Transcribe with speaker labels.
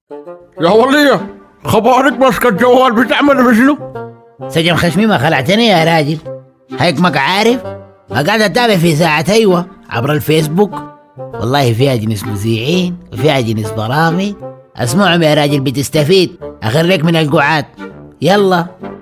Speaker 1: يا ولية، خبرك ماسكة الجوال بتعمل بشنو؟
Speaker 2: سجن خشمي ما خلعتني يا راجل. هيك عارف ما قاعد اتابع في ساعة ايوه عبر الفيسبوك. والله فيها جنس مذيعين وفيها جنس برامج. اسمعهم يا راجل بتستفيد. اخريك من القعاد. يلا.